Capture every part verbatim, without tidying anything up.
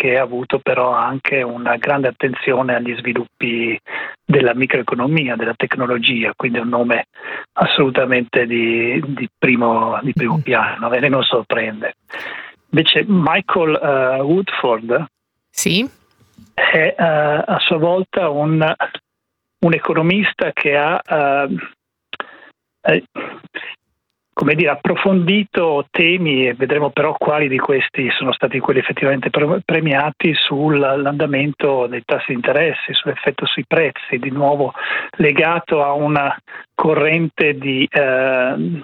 che ha avuto però anche una grande attenzione agli sviluppi della microeconomia, della tecnologia, quindi è un nome assolutamente di, di, primo, di primo piano e non sorprende. Invece Michael uh, Woodford sì. è uh, a sua volta un, un economista che ha uh, eh, come dire, approfondito temi, e vedremo però quali di questi sono stati quelli effettivamente premiati, sull'andamento dei tassi di interesse, sull'effetto sui prezzi, di nuovo legato a una corrente di, eh,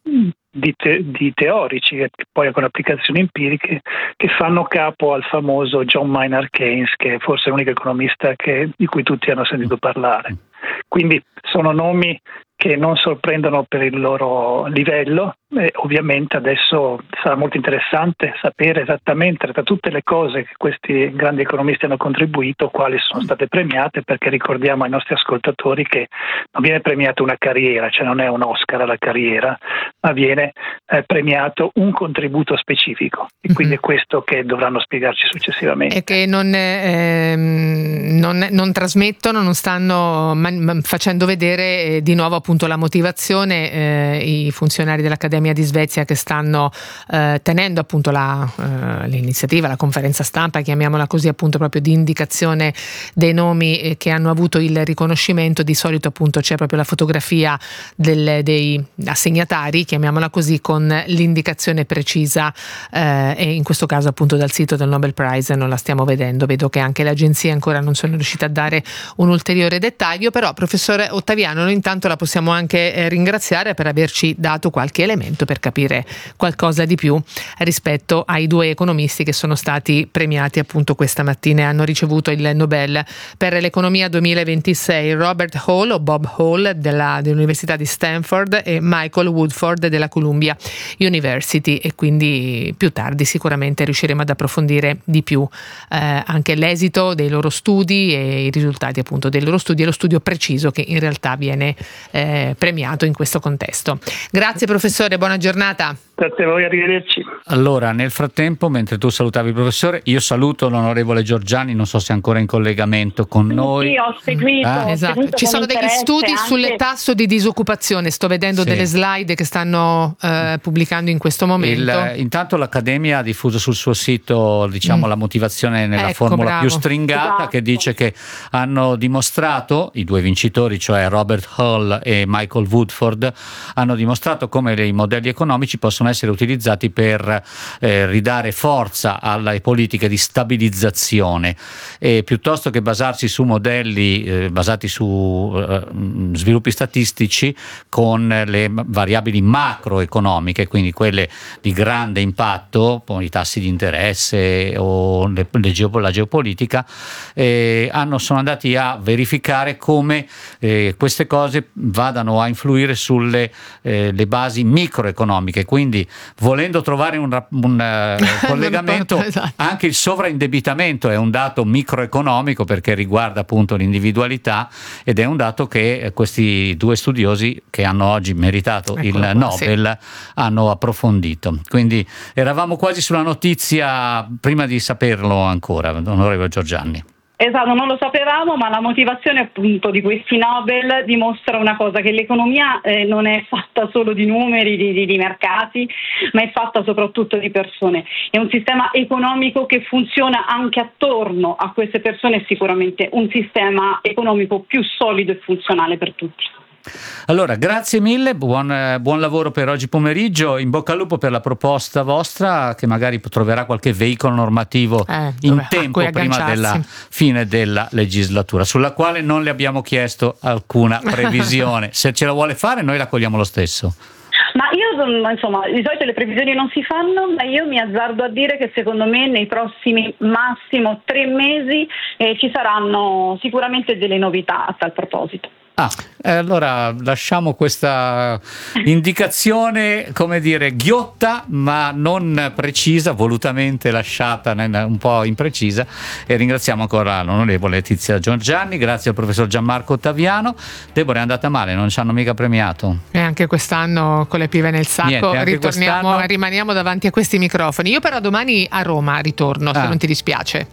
di, te, di teorici che poi con applicazioni empiriche che fanno capo al famoso John Maynard Keynes, che è forse l'unico economista che, di cui tutti hanno sentito parlare. Quindi sono nomi che non sorprendono per il loro livello e ovviamente adesso sarà molto interessante sapere esattamente tra tutte le cose che questi grandi economisti hanno contribuito quali sono state premiate, perché ricordiamo ai nostri ascoltatori che non viene premiata una carriera, cioè non è un Oscar alla carriera, ma viene eh, premiato un contributo specifico e quindi mm-hmm. è questo che dovranno spiegarci successivamente. E che non, eh, non, non trasmettono, non stanno man- facendo vedere eh, di nuovo appunto la motivazione, eh, i funzionari dell'Accademia di Svezia che stanno eh, tenendo appunto la, eh, l'iniziativa, la conferenza stampa, chiamiamola così, appunto proprio di indicazione dei nomi eh, che hanno avuto il riconoscimento. Di solito appunto c'è proprio la fotografia del, dei assegnatari, chiamiamola così, con l'indicazione precisa eh, e in questo caso appunto dal sito del Nobel Prize non la stiamo vedendo. Vedo che anche le agenzie ancora non sono riuscite a dare un ulteriore dettaglio, però professore Ottaviano, noi intanto la possiamo anche eh, ringraziare per averci dato qualche elemento per capire qualcosa di più rispetto ai due economisti che sono stati premiati appunto questa mattina e hanno ricevuto il Nobel per l'economia duemilaventisei, Robert Hall o Bob Hall della, dell'Università di Stanford e Michael Woodford della Columbia University, e quindi più tardi sicuramente riusciremo ad approfondire di più eh, anche l'esito dei loro studi e i risultati appunto dei loro studi e lo studio preciso che in realtà viene eh, premiato in questo contesto. Grazie professore, buona giornata. Grazie a voi, arrivederci. Allora, nel frattempo, mentre tu salutavi il professore, io saluto l'onorevole Giorgiani, non so se è ancora in collegamento con noi. Sì, ho seguito. Ah, ho esatto. seguito Ci sono degli studi anche... sul tasso di disoccupazione, sto vedendo sì. delle slide che stanno eh, pubblicando in questo momento. Il, intanto l'Accademia ha diffuso sul suo sito, diciamo, mm. la motivazione nella ecco, formula bravo. più stringata, esatto. che dice che hanno dimostrato, i due vincitori, cioè Robert Hall e Michael Woodford, hanno dimostrato come i modelli economici possono essere utilizzati per eh, ridare forza alle politiche di stabilizzazione, e piuttosto che basarsi su modelli eh, basati su eh, sviluppi statistici con le variabili macroeconomiche, quindi quelle di grande impatto, i tassi di interesse o le, le geo, la geopolitica, eh, hanno, sono andati a verificare come eh, queste cose vadano a influire sulle eh, le basi microeconomiche, quindi volendo trovare un, un uh, collegamento, esatto. anche il sovraindebitamento è un dato microeconomico perché riguarda appunto l'individualità, ed è un dato che questi due studiosi che hanno oggi meritato ecco il qua, Nobel sì. hanno approfondito. Quindi eravamo quasi sulla notizia prima di saperlo ancora, onorevole Giorgiani. Esatto, non lo sapevamo, ma la motivazione appunto di questi Nobel dimostra una cosa, che l'economia eh, non è fatta solo di numeri, di, di, di mercati, ma è fatta soprattutto di persone. È un sistema economico che funziona anche attorno a queste persone, è sicuramente un sistema economico più solido e funzionale per tutti. Allora, grazie mille, buon, buon lavoro per oggi pomeriggio, in bocca al lupo per la proposta vostra, che magari troverà qualche veicolo normativo eh, in tempo prima della fine della legislatura, sulla quale non le abbiamo chiesto alcuna previsione. Se ce la vuole fare noi la cogliamo lo stesso. Ma io, insomma, di solito le previsioni non si fanno, ma io mi azzardo a dire che secondo me nei prossimi massimo tre mesi eh, ci saranno sicuramente delle novità a tal proposito. Ah, eh, allora lasciamo questa indicazione, come dire, ghiotta ma non precisa, volutamente lasciata un po' imprecisa, e ringraziamo ancora l'onorevole Letizia Giorgiani, grazie al professor Gianmarco Ottaviano. Deborah, è andata male, non ci hanno mica premiato. E anche quest'anno con le pive nel sacco. Niente, ritorniamo, quest'anno... rimaniamo davanti a questi microfoni. Io però domani a Roma ritorno, ah. se non ti dispiace.